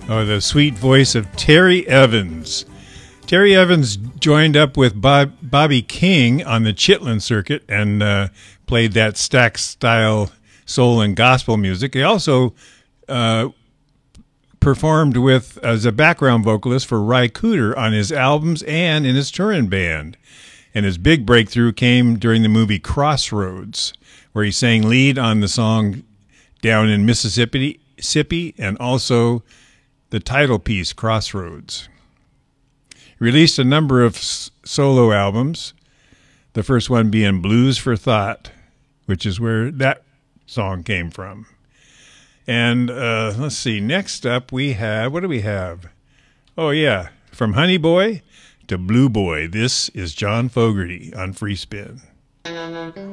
Oh, the sweet voice of Terry Evans. Terry Evans joined up with Bobby King on the Chitlin circuit and played that Stax-style soul and gospel music. He also performed as a background vocalist for Ry Cooder on his albums and in his touring band. And his big breakthrough came during the movie Crossroads, where he sang lead on the song Down in Mississippi, and also the title piece, Crossroads. He released a number of solo albums, the first one being Blues for Thought, which is where that song came from. And let's see, next up we have, what do we have? Oh, yeah, from Honey Boy to Blue Boy, this is John Fogerty on Free Spin.